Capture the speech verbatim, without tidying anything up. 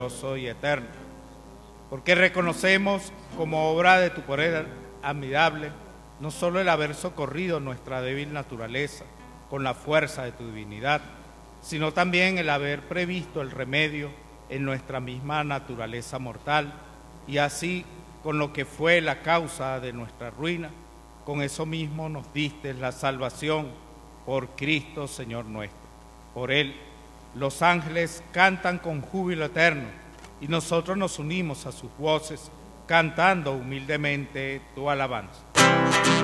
y eterno, porque reconocemos como obra de tu poder admirable no solo el haber socorrido nuestra débil naturaleza con la fuerza de tu divinidad, sino también el haber previsto el remedio en nuestra misma naturaleza mortal, y así, con lo que fue la causa de nuestra ruina, con eso mismo nos diste la salvación por Cristo Señor nuestro. Por Él, los ángeles cantan con júbilo eterno y nosotros nos unimos a sus voces cantando humildemente tu alabanza.